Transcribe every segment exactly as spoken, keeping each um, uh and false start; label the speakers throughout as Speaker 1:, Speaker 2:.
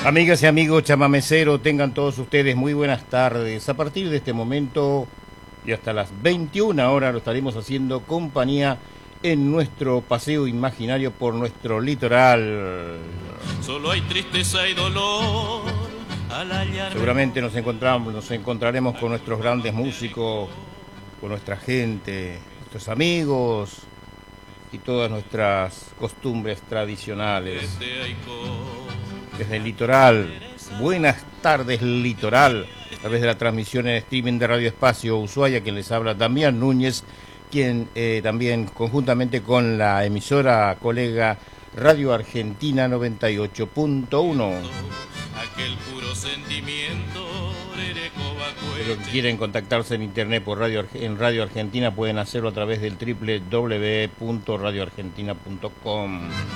Speaker 1: Amigas y amigos chamameceros, tengan todos ustedes muy buenas tardes. A partir de este momento y hasta las veintiuna horas lo estaremos haciendo compañía en nuestro paseo imaginario por nuestro litoral.
Speaker 2: Solo hay tristeza y dolor al hallarme.
Speaker 1: Seguramente nos encontramos, nos encontraremos con nuestros grandes músicos, con nuestra gente, nuestros amigos y todas nuestras costumbres tradicionales. Desde el litoral, buenas tardes litoral, a través de la transmisión en streaming de Radio Espacio Ushuaia, quien les habla Damián Núñez, quien eh, también conjuntamente con la emisora colega Radio Argentina noventa y ocho punto uno.
Speaker 2: Aquel puro sentimiento,
Speaker 1: Pero si quieren contactarse en internet por radio en Radio Argentina, pueden hacerlo a través del doble u doble u doble u punto radio argentina punto com.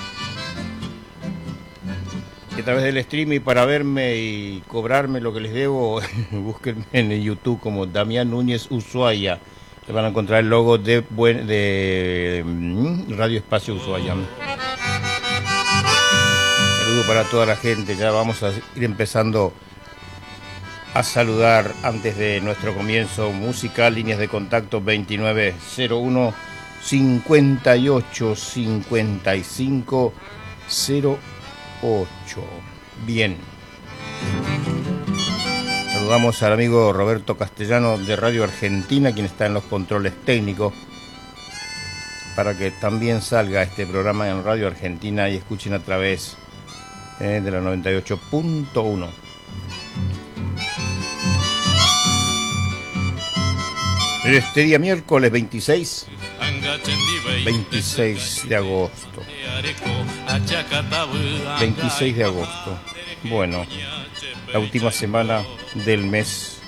Speaker 1: Y a través del streaming, para verme y cobrarme lo que les debo, búsquenme en YouTube como Damián Núñez Ushuaia. Le van a encontrar el logo de, buen, de Radio Espacio Ushuaia. Saludo para toda la gente. Ya vamos a ir empezando a saludar antes de nuestro comienzo musical. Líneas de contacto veintinueve cero uno cincuenta y ocho cincuenta y cinco cero ocho. Bien. Saludamos al amigo Roberto Castellano de Radio Argentina, quien está en los controles técnicos, para que también salga este programa en Radio Argentina y escuchen a través eh, de la noventa y ocho punto uno. Este día miércoles veintiséis de agosto. veintiséis de agosto. Bueno, la última semana del mes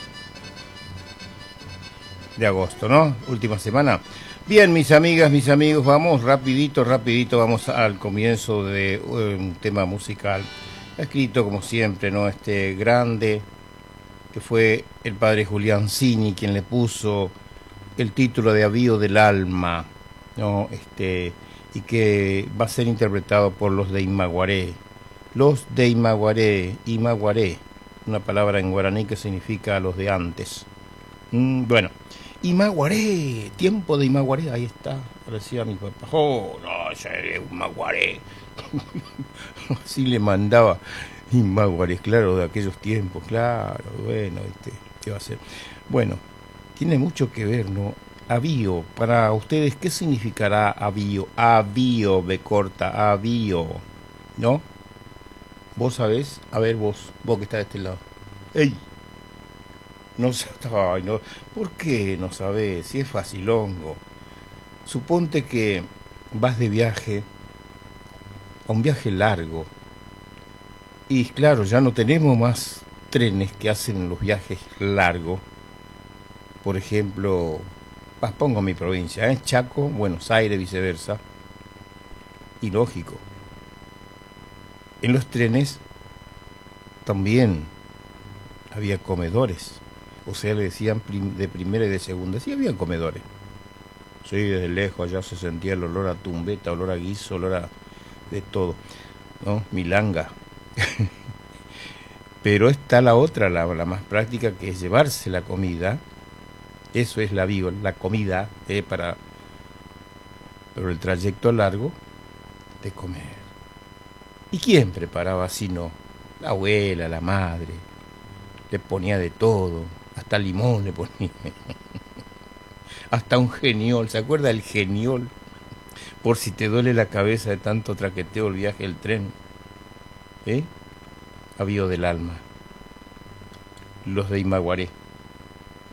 Speaker 1: de agosto, ¿no? Última semana. Bien, mis amigas, mis amigos, vamos rapidito, rapidito, vamos al comienzo de un tema musical. Escrito como siempre, ¿no? Este grande que fue el padre Julián Cini quien le puso el título de Avío del Alma, ¿no? Este, y que va a ser interpretado por los de Imaguaré. Los de Imaguaré, Imaguaré, una palabra en guaraní que significa los de antes. Mm, bueno, Imaguaré, tiempo de Imaguaré, ahí está, decía mi papá. Oh, no, ese es Imaguaré. Así le mandaba Imaguaré, claro, de aquellos tiempos, claro, bueno, este, ¿qué va a ser? Bueno, tiene mucho que ver, ¿no? Avío, para ustedes, ¿qué significará avío? Avío, B corta, avío, ¿no? ¿Vos sabés? A ver, vos, vos que estás de este lado. ¡Ey! No sé, ay, no, ¿por qué no sabés? Si es facilongo. Suponte que vas de viaje, a un viaje largo, y claro, ya no tenemos más trenes que hacen los viajes largos. Por ejemplo, pongo mi provincia, ¿eh? Chaco, Buenos Aires, viceversa. Y lógico. En los trenes también había comedores. O sea, le decían de primera y de segunda. Sí, había comedores. Sí, desde lejos allá se sentía el olor a tumbeta, olor a guiso, olor a de todo, ¿no? Milanga. Pero está la otra, la, la más práctica, que es llevarse la comida. Eso es la viva, la comida, eh, para, pero el trayecto largo de comer. ¿Y quién preparaba si no? La abuela, la madre. Le ponía de todo, hasta limón le ponía. Hasta un geniol, ¿se acuerda del geniol? Por si te duele la cabeza de tanto traqueteo el viaje del tren. ¿Eh? Avío del alma. Los de Imaguaré.